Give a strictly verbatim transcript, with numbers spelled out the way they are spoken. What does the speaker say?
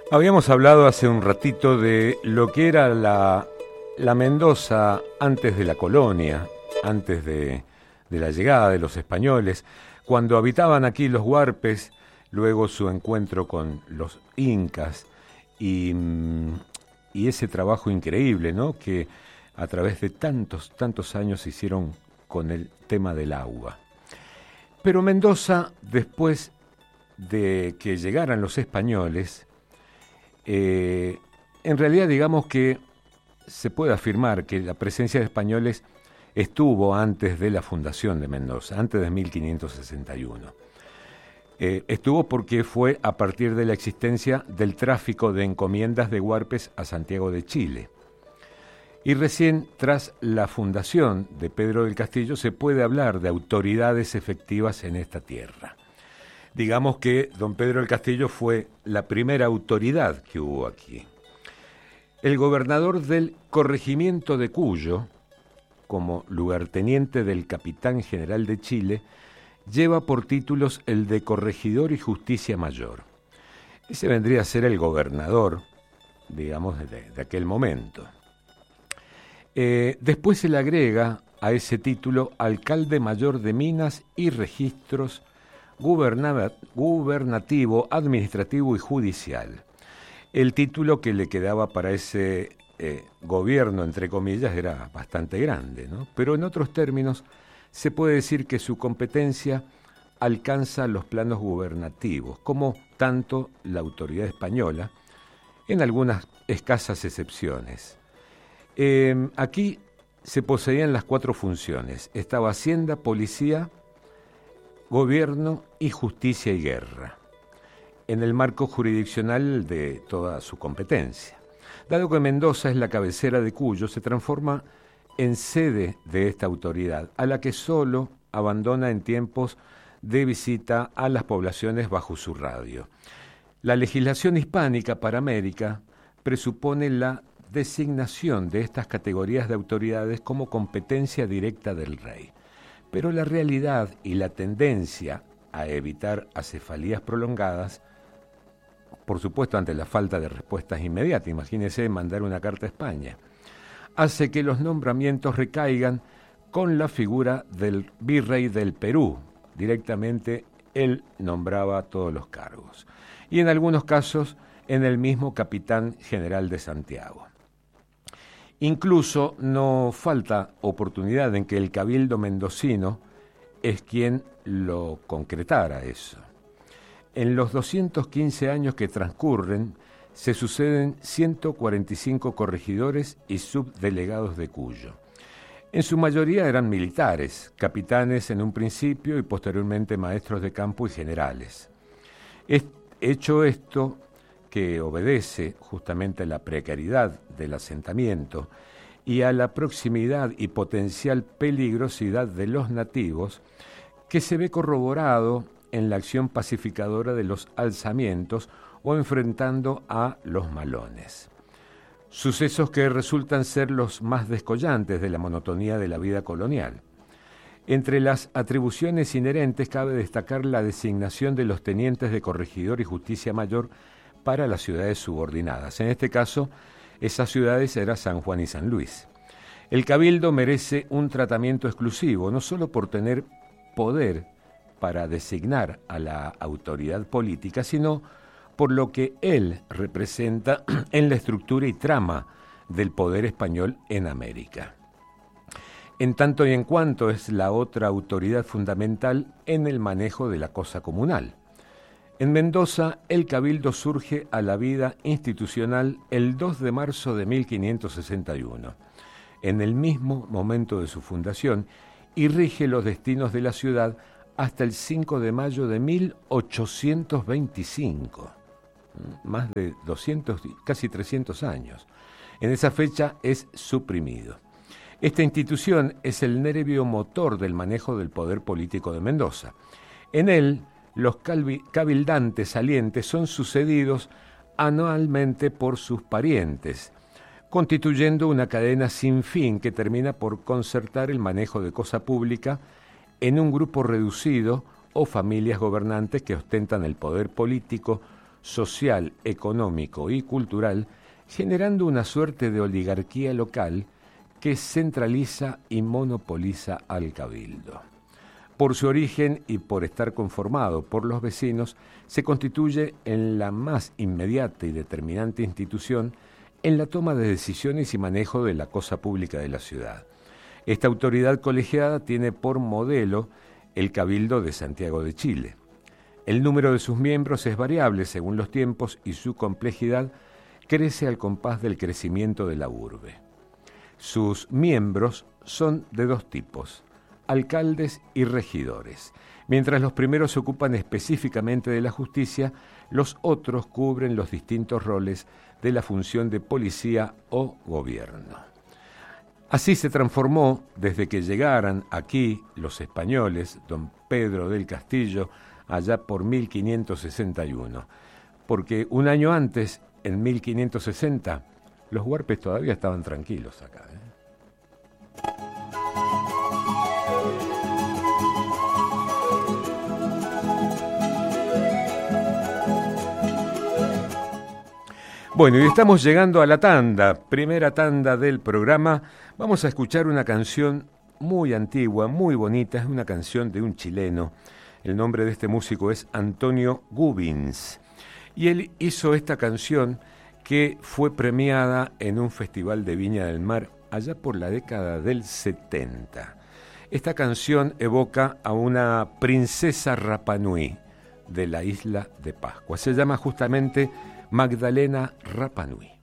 Habíamos hablado hace un ratito de lo que era la, la Mendoza antes de la colonia, antes de, de la llegada de los españoles, cuando habitaban aquí los huarpes, luego su encuentro con los incas y, y ese trabajo increíble, ¿no?, que a través de tantos, tantos años hicieron con el tema del agua. Pero Mendoza, después de que llegaran los españoles, Eh, en realidad digamos que se puede afirmar que la presencia de españoles estuvo antes de la fundación de Mendoza, antes de mil quinientos sesenta y uno. Eh, estuvo porque fue a partir de la existencia del tráfico de encomiendas de huarpes a Santiago de Chile. Y recién tras la fundación de Pedro del Castillo se puede hablar de autoridades efectivas en esta tierra. Digamos que don Pedro del Castillo fue la primera autoridad que hubo aquí. El gobernador del corregimiento de Cuyo, como lugarteniente del capitán general de Chile, lleva por títulos el de corregidor y justicia mayor. Ese vendría a ser el gobernador, digamos, de, de aquel momento. Eh, después se le agrega a ese título alcalde mayor de Minas y Registros gubernativo, administrativo y judicial. El título que le quedaba para ese eh, gobierno, entre comillas, era bastante grande, ¿no? Pero en otros términos se puede decir que su competencia alcanza los planos gubernativos, como tanto la autoridad española, en algunas escasas excepciones. Eh, aquí se poseían las cuatro funciones. Estaba Hacienda, Policía, Gobierno y Justicia y Guerra, en el marco jurisdiccional de toda su competencia. Dado que Mendoza es la cabecera de Cuyo, se transforma en sede de esta autoridad, a la que solo abandona en tiempos de visita a las poblaciones bajo su radio. La legislación hispánica para América presupone la designación de estas categorías de autoridades como competencia directa del rey. Pero la realidad y la tendencia a evitar acefalías prolongadas, por supuesto ante la falta de respuestas inmediatas, imagínese mandar una carta a España, hace que los nombramientos recaigan con la figura del virrey del Perú. Directamente él nombraba todos los cargos. Y en algunos casos en el mismo capitán general de Santiago. Incluso no falta oportunidad en que el cabildo mendocino es quien lo concretara eso. En los doscientos quince años que transcurren, se suceden ciento cuarenta y cinco corregidores y subdelegados de Cuyo. En su mayoría eran militares, capitanes en un principio y posteriormente maestros de campo y generales. Es, hecho esto, que obedece justamente a la precariedad del asentamiento y a la proximidad y potencial peligrosidad de los nativos, que se ve corroborado en la acción pacificadora de los alzamientos o enfrentando a los malones. Sucesos que resultan ser los más descollantes de la monotonía de la vida colonial. Entre las atribuciones inherentes cabe destacar la designación de los tenientes de corregidor y justicia mayor para las ciudades subordinadas. En este caso, esas ciudades eran San Juan y San Luis. El cabildo merece un tratamiento exclusivo, no solo por tener poder para designar a la autoridad política, sino por lo que él representa en la estructura y trama del poder español en América. En tanto y en cuanto es la otra autoridad fundamental en el manejo de la cosa comunal. En Mendoza, el cabildo surge a la vida institucional el dos de marzo de mil quinientos sesenta y uno, en el mismo momento de su fundación, y rige los destinos de la ciudad hasta el cinco de mayo de mil ochocientos veinticinco, más de doscientos, casi trescientos años. En esa fecha es suprimido. Esta institución es el nervio motor del manejo del poder político de Mendoza. En él, los cabildantes salientes son sucedidos anualmente por sus parientes, constituyendo una cadena sin fin que termina por concertar el manejo de cosa pública en un grupo reducido o familias gobernantes que ostentan el poder político social, económico y cultural, generando una suerte de oligarquía local que centraliza y monopoliza al cabildo. Por su origen y por estar conformado por los vecinos, se constituye en la más inmediata y determinante institución en la toma de decisiones y manejo de la cosa pública de la ciudad. Esta autoridad colegiada tiene por modelo el Cabildo de Santiago de Chile. El número de sus miembros es variable según los tiempos y su complejidad crece al compás del crecimiento de la urbe. Sus miembros son de dos tipos: alcaldes y regidores. Mientras los primeros se ocupan específicamente de la justicia, los otros cubren los distintos roles de la función de policía o gobierno. Así se transformó desde que llegaran aquí los españoles, don Pedro del Castillo, allá por mil quinientos sesenta y uno, porque un año antes, en mil quinientos sesenta, los huarpes todavía estaban tranquilos acá, ¿eh? Bueno, y estamos llegando a la tanda, primera tanda del programa. Vamos a escuchar una canción muy antigua, muy bonita, es una canción de un chileno. El nombre de este músico es Antonio Gubins. Y él hizo esta canción que fue premiada en un festival de Viña del Mar allá por la década del setenta. Esta canción evoca a una princesa Rapa Nui de la isla de Pascua. Se llama justamente Magdalena Rapa Nui.